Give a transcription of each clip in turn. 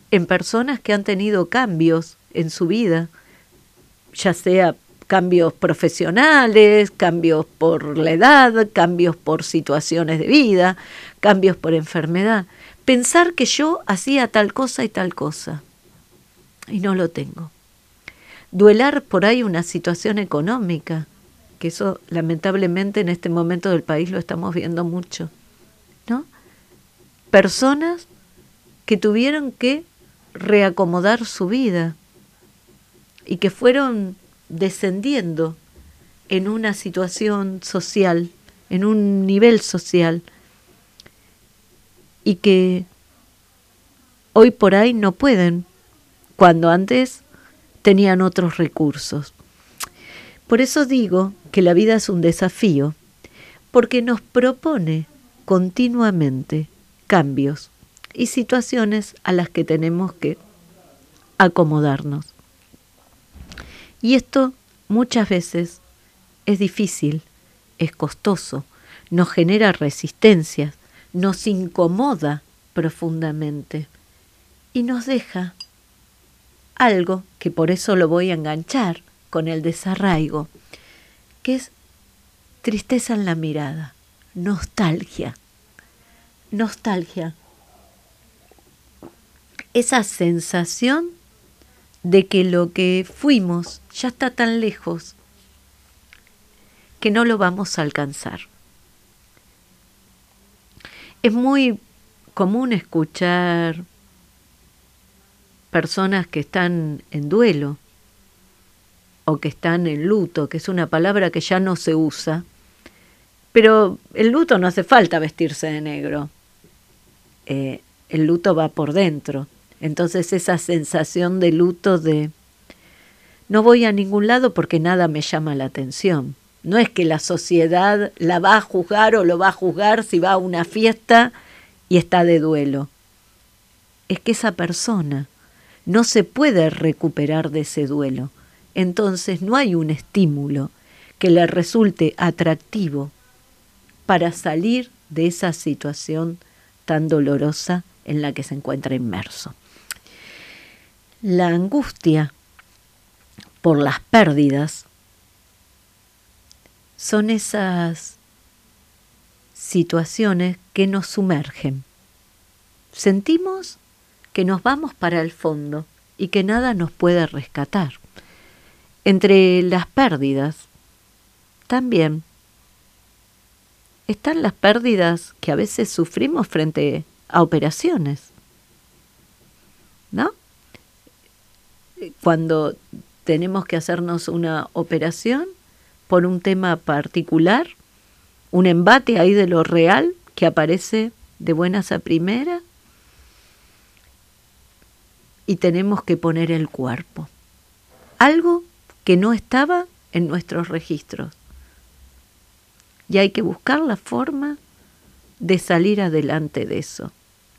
en personas que han tenido cambios en su vida, ya sea cambios profesionales, cambios por la edad, cambios por situaciones de vida, cambios por enfermedad. Pensar que yo hacía tal cosa y tal cosa, y no lo tengo. Duelar por ahí una situación económica, que eso lamentablemente en este momento del país lo estamos viendo mucho, ¿no? Personas que tuvieron que reacomodar su vida y que fueron descendiendo en una situación social, en un nivel social, y que hoy por ahí no pueden, cuando antes tenían otros recursos. Por eso digo que la vida es un desafío, porque nos propone continuamente cambios y situaciones a las que tenemos que acomodarnos. Y esto muchas veces es difícil, es costoso, nos genera resistencias, nos incomoda profundamente y nos deja algo que por eso lo voy a enganchar con el desarraigo, que es tristeza en la mirada, nostalgia. Nostalgia. Esa sensación de que lo que fuimos ya está tan lejos que no lo vamos a alcanzar. Es muy común escuchar personas que están en duelo o que están en luto, que es una palabra que ya no se usa, pero el luto no hace falta vestirse de negro, el luto va por dentro. Entonces esa sensación de luto de no voy a ningún lado porque nada me llama la atención. No es que la sociedad la va a juzgar o lo va a juzgar si va a una fiesta y está de duelo. Es que esa persona no se puede recuperar de ese duelo. Entonces no hay un estímulo que le resulte atractivo para salir de esa situación tan dolorosa en la que se encuentra inmerso. La angustia por las pérdidas son esas situaciones que nos sumergen. Sentimos que nos vamos para el fondo y que nada nos puede rescatar. Entre las pérdidas también están las pérdidas que a veces sufrimos frente a operaciones, ¿no? Cuando tenemos que hacernos una operación por un tema particular, un embate ahí de lo real que aparece de buenas a primeras y tenemos que poner el cuerpo. Algo que no estaba en nuestros registros. Y hay que buscar la forma de salir adelante de eso,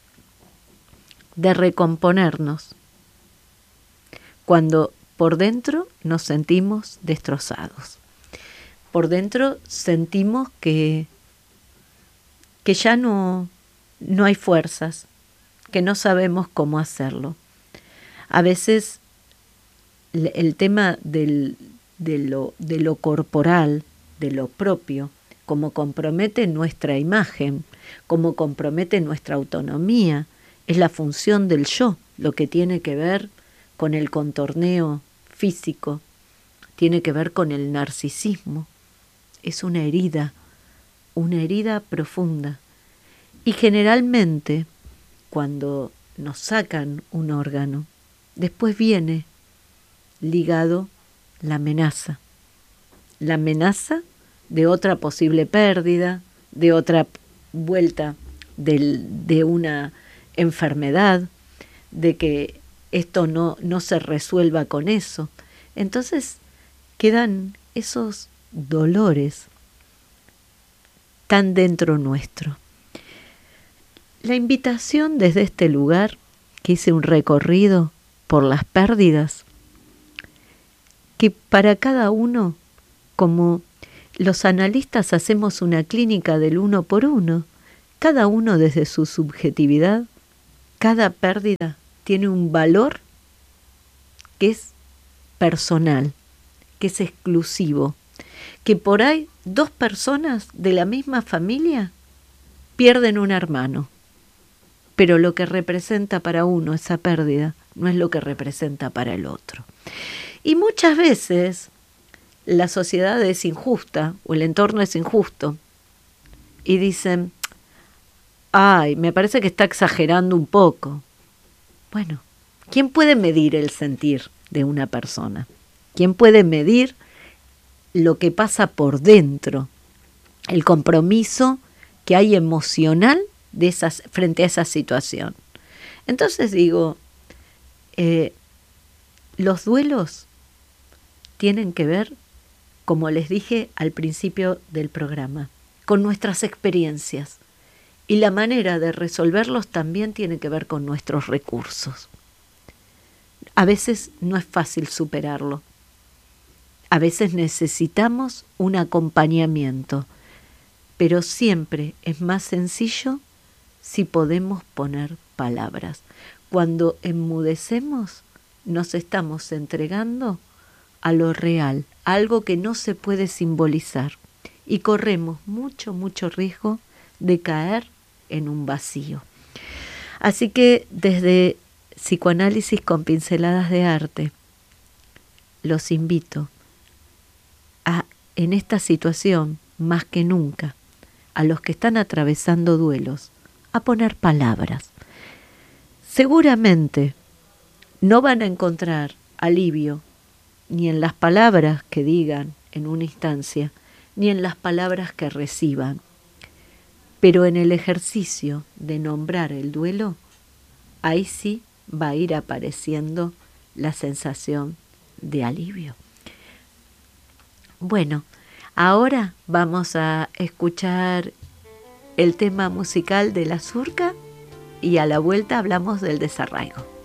de recomponernos, cuando por dentro nos sentimos destrozados. Por dentro sentimos que ya no hay fuerzas, que no sabemos cómo hacerlo. A veces el tema de lo corporal, de lo propio, como compromete nuestra imagen, como compromete nuestra autonomía, es la función del yo, lo que tiene que ver con el contorneo físico, tiene que ver con el narcisismo. Es una herida profunda. Y generalmente, cuando nos sacan un órgano, después viene ligado la amenaza de otra posible pérdida, de otra vuelta de una enfermedad, de que esto no se resuelva con eso. Entonces quedan esos dolores tan dentro nuestro. La invitación desde este lugar, que hice un recorrido por las pérdidas, que para cada uno, como los analistas hacemos una clínica del uno por uno, cada uno desde su subjetividad, cada pérdida tiene un valor que es personal, que es exclusivo, que por ahí 2 personas de la misma familia pierden un hermano, pero lo que representa para uno esa pérdida no es lo que representa para el otro. Y muchas veces la sociedad es injusta o el entorno es injusto y dicen, ay, me parece que está exagerando un poco. Bueno, ¿quién puede medir el sentir de una persona? ¿Quién puede medir lo que pasa por dentro? El compromiso que hay emocional frente a esa situación. Entonces digo, los duelos tienen que ver, como les dije al principio del programa, con nuestras experiencias. Y la manera de resolverlos también tiene que ver con nuestros recursos. A veces no es fácil superarlo. A veces necesitamos un acompañamiento, pero siempre es más sencillo si podemos poner palabras. Cuando enmudecemos, nos estamos entregando a lo real, algo que no se puede simbolizar, y corremos mucho, mucho riesgo de caer en un vacío. Así que desde Psicoanálisis con Pinceladas de Arte, los invito a, en esta situación, más que nunca, a los que están atravesando duelos, a poner palabras. Seguramente no van a encontrar alivio ni en las palabras que digan en una instancia, ni en las palabras que reciban. Pero en el ejercicio de nombrar el duelo, ahí sí va a ir apareciendo la sensación de alivio. Bueno, ahora vamos a escuchar el tema musical de La Surca y a la vuelta hablamos del desarraigo.